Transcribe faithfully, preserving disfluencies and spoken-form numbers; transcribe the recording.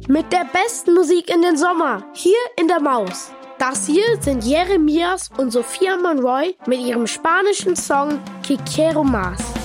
mit der besten Musik in den Sommer, hier in der Maus. Das hier sind Jeremias und Sophia Monroy mit ihrem spanischen Song Que Quiero Más.